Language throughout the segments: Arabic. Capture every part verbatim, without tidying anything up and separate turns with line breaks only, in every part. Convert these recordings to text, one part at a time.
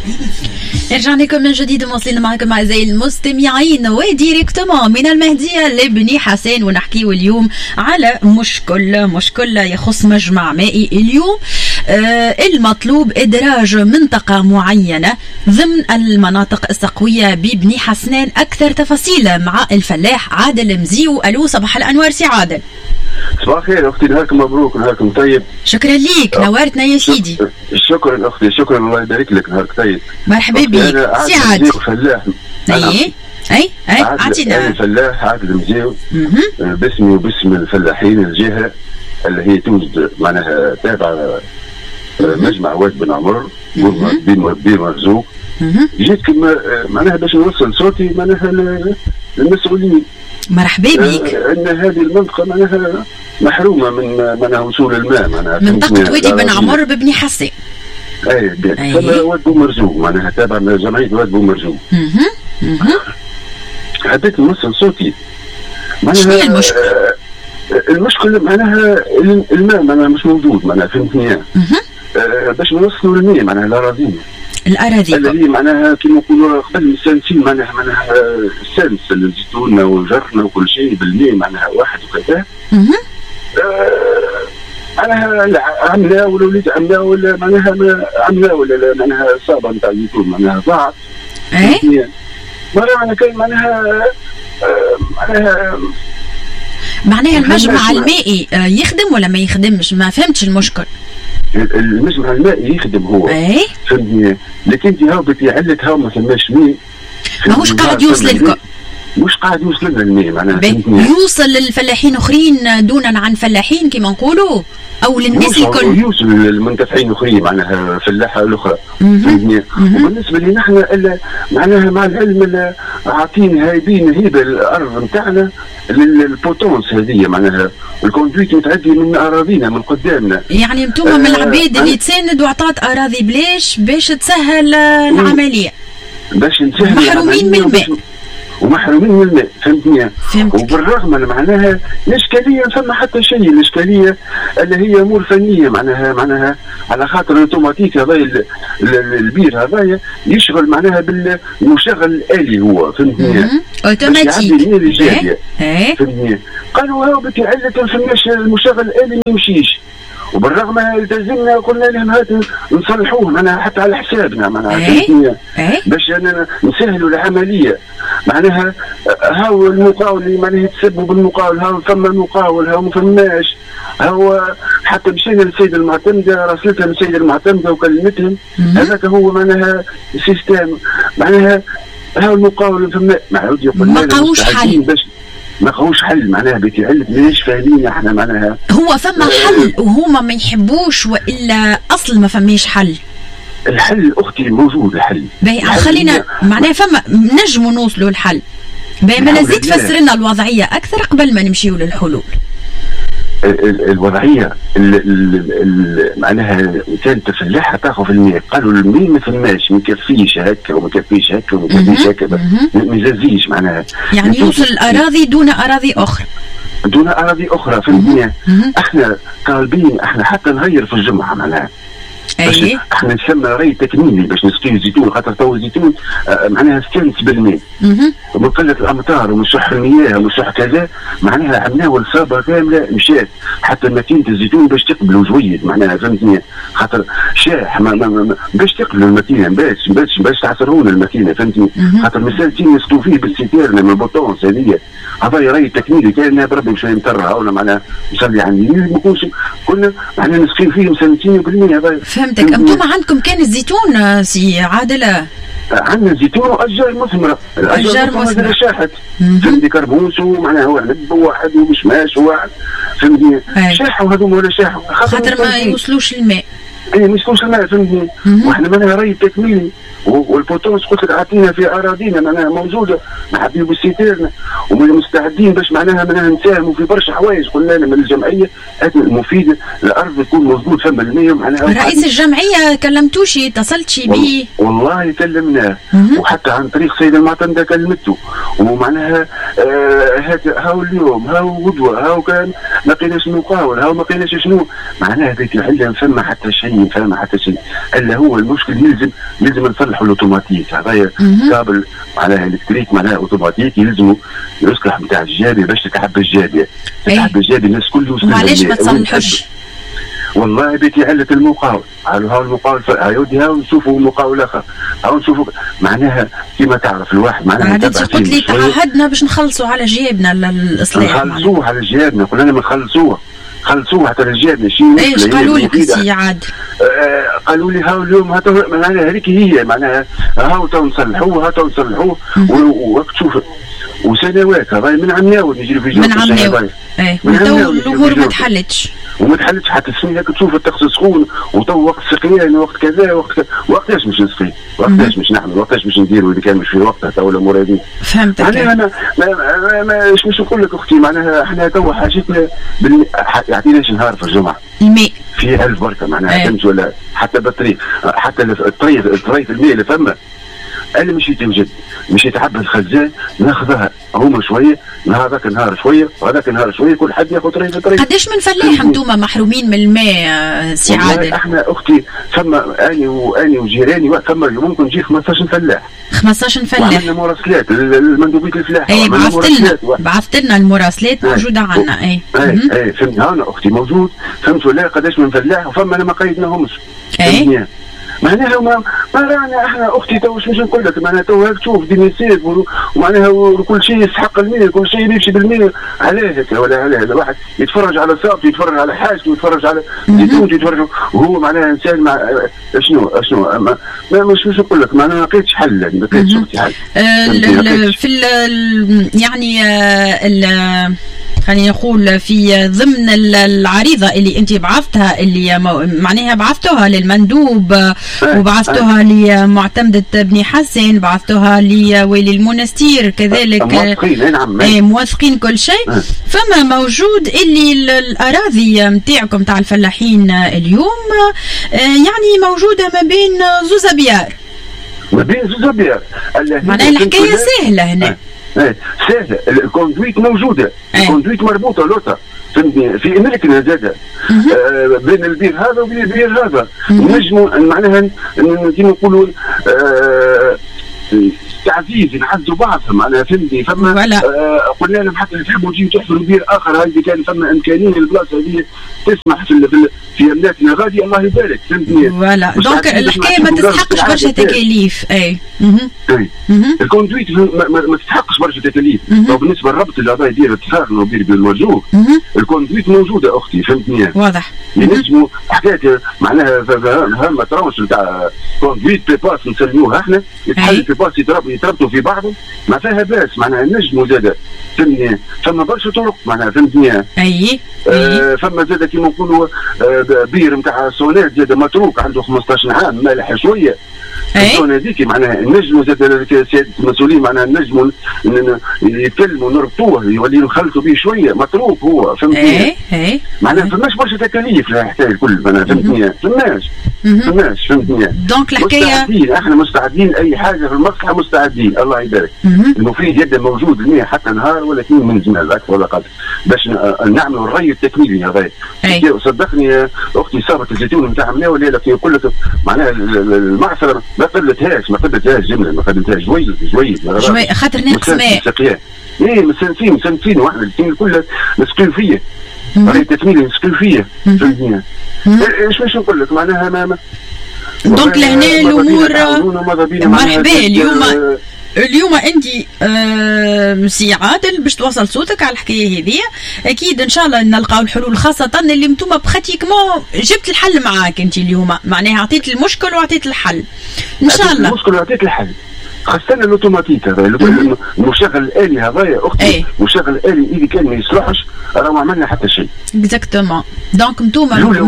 رجعنا لكم من جديد مواصلين معكم أعزائي المستمعين وديريكتومون من المهدية لبني حسن، ونحكيه اليوم على مشكل مشكل يخص مجمع مائي. اليوم آه المطلوب إدراج منطقة معينة ضمن المناطق السقوية ببني حسنان. أكثر تفاصيل مع الفلاح عادل مزيو. ألو، صباح الأنوار سي عادل.
صباح الخير اختي، نهاركم مبروك، نهاركم طيب.
شكرا ليك، نورتنا يا سيدي.
شكرا اختي، شكرا، الله يبارك لك، نهارك طيب.
مرحبا بك سي عادل.
فلاح.
اي اي اي عطينا.
انا فلاح عادل مزيو باسمي وباسم الفلاحين الجهه اللي هي توجد معناها تابعه مجمع واد بن عمر بن مرزوق. جيت كما معناها باش نوصل صوتي معناها للمسؤولين.
مرحبا بك.
ان هذه المنطقه معناها محرومه من معناها وصول الماء معناها
منطقه وادي بن عمر ببني حسن.
اي كما واد بو مرزوق معناها تابع جمعيه واد بو مرزوق. حبيت نوصل صوتي.
شنو هي المشكل؟
المشكل معناها الماء معناها مش موجود معناها فهمتني. آه باش نوصلوا الماء معناها الاراضي
الاراضي
اللي هي معناها كيما نقولوا قبل السنتين معناها معناها السادس الزيتون وجرنا وكل شيء بالماء معناها واحد وكذا. معناها عملة ولا وليد عملة ولا معناها عملة ولا معناها صابة نتاع الزيتون معناها ضاعت.
اي
مرة أنا كان معناها معناها
معناها المجمع المائي يخدم ولا ما يخدمش؟ ما فهمتش المشكل.
المجمع المائي يخدم هو.
اي
فهمتني، لكن انت هاو بتعلت هاو ما ثماش ماء.
ماهوش قاعد يوصل لكم.
مش قاعد يوصل لنا الماء معناها.
يوصل للفلاحين اخرين دونا عن فلاحين كما نقولوا، او للناس الكل.
يوصل للمنتفعين اخرين معناها فلاحه الاخرى. فهمتني. وبالنسبه لنا احنا معناها مع العلم عاطين هايبين هيبه الارض نتاعنا للبوتونس هذه معناها الكوندويت متعدي من اراضينا من قدامنا.
يعني انتم آه من العباد اللي تساند وعطات اراضي بلاش باش تسهل العمليه.
باش نسهل
محرومين من الماء.
ومحرومين من الماء. فهمتني. وبالرغم من معناها الاشكاليه ما فما حتى شيء، الاشكاليه اللي هي امور فنيه معناها معناها على خاطر الاوتوماتيك هذا البير هذايا يشغل معناها بالمشغل الالي هو. فهمتني.
اوتوماتيك.
ايه فهمتني. قالوا هاو بتعلة ما فماش المشغل الالي ما يمشيش، وبالرغم التزمنا قلنا لهم هات نصلحوه معناها حتى على حسابنا معناها. فهمتني. باش أنا نسهلوا العمليه معناها. هاو المقاول اللي معناها يتسبوا بالمقاول، هاو فما المقاول هاو ما فماش. هاو حتى مشينا للسيده المعتمده، راسلتها السيده المعتمده وكلمتهم. هذاك هو معناها السيستم معناها. هاو المقاول فما ما عاود يقول
ما لقاوش حل.
ما لقاوش حل معناها بتعلم ماناش فاهمين احنا معناها.
هو فما حل وهما ما يحبوش والا اصل ما فماش حل؟
الحل اختي موجود. الحل
باهي خلينا معناها فما نجموا نوصلوا الحل. باهي ما نزيد تفسر لنا الوضعيه اكثر قبل ما نمشيو للحلول.
الوضعيه معناها كانت فلاحه تاخذ في الماء، قالوا الماء ما فماش ما يكفيش هكا وما يكفيش هكا وما يكفيش هكا ما يجزيش معناها. يعني
يوصل الاراضي دون اراضي اخرى.
دون اراضي اخرى. فهمتني. احنا طالبين احنا حتى نغير في الجمعه معناها.
اي
احنا نسمى ري تكميلي باش نسقي الزيتون، خاطر تو الزيتون آه معناها استانس بالماء ومن قله الامطار ومن شح المياه ومن شح كذا معناها عملناه الصابه كامله مشات حتى ماكينه الزيتون باش تقبلوا جويد معناها. فهمتني. خاطر شاح ما ما ما باش تقبلوا الماكينه باش باش باش تعصرون الماكينه. فهمتني. خاطر مسالتين نسقوا فيه بالسيتيرنا من البوتونس هذيا. هذا ري تكميلي كان بربي مش يمطرها ولا معناها نصلي على النيل ما كناش كنا معناها نسقي فيه مسالتين بالمية. هذا
فهمتك. انتم عندكم كان الزيتون سي عادل؟
عندنا زيتون واشجار مثمره.
الاشجار مثمره
شاحت. فهمتي. كربوس ومعناها عنب واحد ومشماش واحد. فهمتي. شاحوا هذوما ولا شاحوا
خاطر ما يوصلوش الماء.
اي ما يوصلوش الماء. فهمتني. واحنا معناها ري تكميلي والبوتونس قلت لك عاطينا في اراضينا معناها موجوده نحبيو بالسيتيرنا ومستعدين باش معناها معناها نساهموا في برشا حوايج. قلنا لنا من الجمعيه المفيده الارض تكون مضبوط فما المية معناها.
رئيس الجمعيه كلمتوشي اتصلتش بيه؟
والله كلمناه وحتى عن طريق السيده المعتمده كلمته ومعناها آه هذا هاو اليوم هاو غدوه هاو كان ما لقيناش مقاول هاو ما لقيناش شنو معناها بيت العلم فما حتى شيء مستعدين فما حتى شيء، الا هو المشكل يلزم يلزم نصلحوا الاوتوماتيك هذايا كابل معناها الكتريك معناها اوتوماتيك يلزموا يصلح نتاع الجابيه باش تتحب الجابيه تتحب الجابيه الناس كل يوصل.
معليش ما تصلحوش
والله بيتي علة المقاول قالوا هاو المقاول هاودي هاو نشوفوا مقاول اخر هاو نشوفوا معناها كيما تعرف الواحد معناها
عاد انت قلت لي تعهدنا باش نخلصوا على جيبنا الاصلاح
نخلصوه على جيبنا قلنا ما نخلصوه خلصوه حتى رجالنا شيء.
ايش قالوا لك سي عاد؟
آه قالوا لي هاو اليوم هاتو معناها هذيك هي معناها هاو تو نصلحوه هاتو نصلحوه ووقت تشوف وسنوات هذا من عم ناول نجري في
من عم ناول ايه وتو الامور ما تحلتش
وما تحلتش حتى السنه هيك تشوف الطقس سخون وتو وقت سقيان وقت كذا وقت كذا وقتاش مش نسقي وقتاش مش نعمل وقتاش مش نديروا اللي كان مش في وقتها تو الامور هذه.
فهمتك.
معناها انا ما ما مش مش نقول لك اختي معناها احنا تو حاجتنا يعطيناش نهار في الجمعه
الماء
في ألف بركه معناها فهمت ولا حتى بالطريق حتى الطريق الطريق الماء اللي فما انا مش يتوجد مش يتعب الخزان ناخذها هما شويه هذاك النهار شويه وهذاك النهار شويه كل حد ياخذ طريق طريق.
قداش من فلاح انتوما محرومين من الماء سي عادل؟
احنا اختي فما اني واني وجيراني فما ممكن نجي خمسطاش فلاح
خمسطاش فلاح
وعملنا مراسلات المندوبيه الفلاحه
اي بعثت لنا بعثت لنا المراسلات موجوده عندنا اي
اي اي فهمت انا اختي موجود فهمت ولا قداش من فلاح وفما انا ما قيدناهمش
اي
معناها ما ما رانا احنا اختي تو مش نقول لك معناها تو هيك تشوف دينيسيت ومعناها كل شيء يستحق المية كل شيء يمشي بالمية عليه هيك ولا عليه الواحد يتفرج على صابته يتفرج على حاجته يتفرج على زيتونته يتفرج وهو معناها انسان مع شنو شنو ما, ما مش مش نقول لك معناها ما لقيتش حل يعني ما لقيتش اختي حل
في ال يعني ال خلينا نقول في ضمن العريضة اللي انت بعثتها اللي معناها بعثتوها للمندوب وبعثتوها لمعتمدة بني حسن بعثتوها لولي المنستير كذلك
موثقين نعم
موثقين كل شيء فما موجود اللي الأراضي نتاعكم تاع الفلاحين اليوم يعني موجودة ما بين زوز أبيار
ما بين زوز أبيار
معناها الحكاية سهلة هنا
ايه سهله الكوندويت موجوده ايه. الكوندويت مربوطه لوطه فهمتني في امريكا زاده آه بين البير هذا وبين البير هذا نجموا معناها كيما نقولوا آه تعزيز نعزوا بعضهم معناها فهمتني فما آه قلنا لهم حتى تحبوا تجيوا تحفروا بير اخر هذه كان فما امكانيه البلاصه هذه تسمح في في في املاكنا غادي الله يبارك فهمتني
فوالا دونك الحكايه ما تستحقش برشا تكاليف اي
اي الكوندويت ما, ما تستحقش برشا تكاليف بالنسبه للربط اللي هذا يدير اتفاق بير بالوجوه الكوندويت موجوده اختي فهمتني
واضح
ينجموا حكايه معناها هما تراوش نتاع كوندويت بيباس نسميوها احنا يتحل بيباس يتربطوا في بعضهم ما فيها باس معناها نجموا زاده فهمتني فما برشا طرق معناها فهمتني
اي
آه فما زاده كيما نقولوا آه بير نتاع سونات زاده متروك عنده خمسطاش عام مالح شويه السون هذيك معناها نجموا زاد سياده المسؤولين معناها نجموا يتكلموا نربطوه يولي نخلطوا به شويه متروك هو فهمتني
اي اي
معناها فماش برشا تكاليف لها حتى الكل انا فهمتني فماش فماش فهمتني
دونك الحكايه
مستعدين احنا مستعدين اي حاجه في المصلحه مستعدين الله يبارك المفيد يبدا موجود المية حتى نهار ولا اثنين من زمان اكثر ولا اقل باش نعملوا الري التكميلي هذا صدقني اختي صابت الزيتون نتاع مناول لك يقول لك معناها المعصره ما قلتهاش ما قلتهاش جمله ما قلتهاش جويد جويد
جويد خاطر ناقص ماء
ايه مسنسين مسنسين واحنا الاثنين كلها مسكين فيه راهي تكميلي مسكين فيه فهمتني ايش باش نقول لك معناها ما
دونك لهنا الامور مرحبا اليوم اليوم انت آه سي عادل باش توصل صوتك على الحكايه هذه اكيد ان شاء الله نلقاو الحلول خاصه اللي انتم براتيكمون جبت الحل معاك انت اليوم معناها عطيت المشكل وعطيت الحل ان شاء الله
المشكل وعطيت الحل خاصة الاوتوماتيك هذا المشغل الالي هذا يا اختي المشغل الالي اذا كان ما يصلحش راه ما عملنا حتى شيء
اكزاكتومون دونك انتوما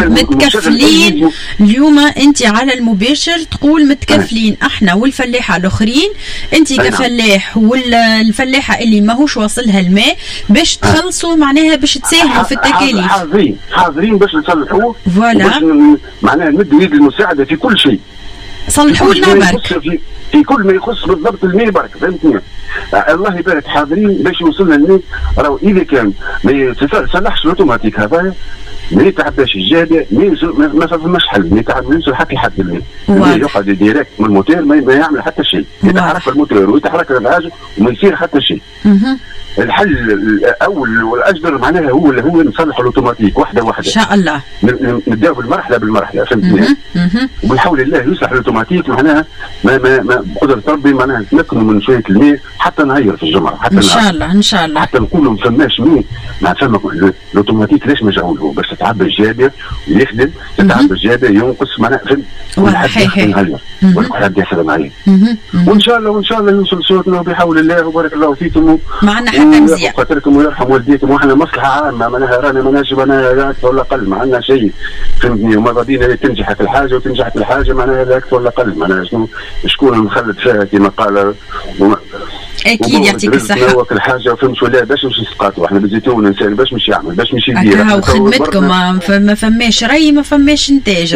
متكفلين اليوم انت على المباشر تقول متكفلين احنا والفلاحه الاخرين انت كفلاح والفلاحه اللي ماهوش واصلها الماء باش تخلصوا معناها باش تساهموا في التكاليف
حاضرين حاضرين باش نصلحوه
فوالا
معناها نمد يد المساعده في كل شيء
صلحوا لنا برك
في, في كل ما يخص بالضبط الماء برك فهمتني الله يبارك حاضرين باش يوصلنا الماء راهو اذا كان ما يصلحش الاوتوماتيك هذا ما يتعباش الجابه، ما فماش حل، ما يتعبش حتى لحد الماء، يقعد ديريكت من الموتور ما يعمل حتى شيء، يتحرك الموتور ويتحرك الغاز وما يصير حتى شيء. الحل الاول والاجدر معناها هو اللي هو نصلحوا الاوتوماتيك واحده واحده ان
شاء الله،
نبداو بالمرحله بالمرحله، فهمتني؟ وبحول الله يصلح الاوتوماتيك معناها ما ما ما بقدره ربي معناها نتمكنوا من شويه الماء حتى نهير في الجمعه، حتى
ان شاء الله ان شاء الله،
حتى نقولوا ما فماش ماء، ما فما الاوتوماتيك ليش ما جاوبه باش تتعبى الجابه ويخدم، تتعبى الجابه ينقص معناها فهمت؟
صحيح
نهير ولا حد يحسب عليه، وان شاء الله وان شاء الله يوصل صوتنا بحول الله وبارك الله فيكم
معنا حتى مزيان
خاطركم ويرحم والديكم، واحنا مصلحه عامه معناها رانا ما نجم انا اكثر ولا اقل، ما عندنا شيء فهمتني، وما غادينا تنجح في الحاجه وتنجح في الحاجه معناها هذا اكثر ولا اقل، معناها شنو شكون مخلد فيها كما قال وما
اكيد يعطيك الصحه
وكل حاجه فهمت ولا باش مش نسقطوا احنا بالزيتون انسان باش مش يعمل باش مش يدير
هكا وخدمتكم ما فماش ري ما فماش انتاج.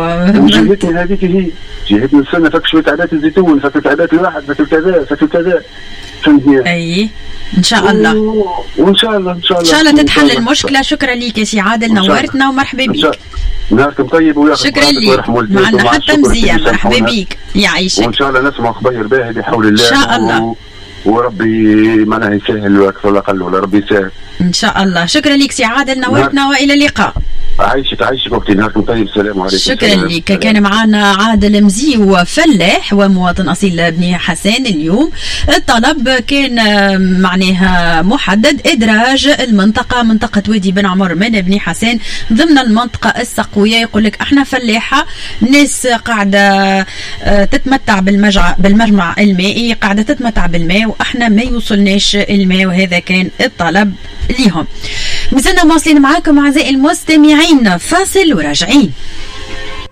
جهتنا هذيك هي جهتنا نستنى فك شويه عادات الزيتون، فك عادات الواحد، فك كذا فك كذا فهمتني.
اي ان شاء الله
وان شاء الله ان شاء الله
ان شاء الله تتحل المشكله. شكرا ليك يا سي عادل، نورتنا ومرحبا بك.
نهاركم طيب وياخذ
شكرا لك معنا حتى مزيان، مرحبا بك يعيشك،
وان شاء الله نسمع خبير باهي بحول الله
ان شاء الله و...
وربي معناها يسهل واكثر ولا اقل ولا ربي يسهل
ان شاء الله. شكرا لك سي عادل، نورتنا والى اللقاء.
عايشك عايشك اختي، نهاركم طيب، السلام عليكم.
شكرا لك. كان معنا عادل مزيو فلاح ومواطن اصيل بني حسن. اليوم الطلب كان معناها محدد ادراج المنطقه منطقه وادي بن عمر من بني حسن ضمن المنطقه السقويه. يقول لك احنا فلاحه، ناس قاعده تتمتع بالمجمع بالمجمع المائي، قاعده تتمتع بالماء واحنا ما يوصلناش الماء، وهذا كان الطلب ليهم. مازلنا مواصلين معاكم اعزائي المستمعين، فاصل وراجعين.